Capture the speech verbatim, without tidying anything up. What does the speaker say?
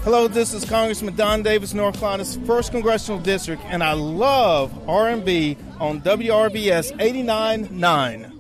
Hello, this is Congressman Don Davis, North Carolina's first Congressional District, and I love R and B on W R B S eighty-nine point nine.